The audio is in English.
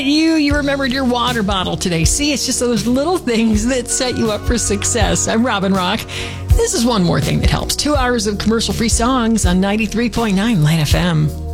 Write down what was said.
You remembered your water bottle today. See, it's just those little things that set you up for success. I'm Robin Rock. This is one more thing that helps. 2 hours of commercial-free songs on 93.9 Light FM.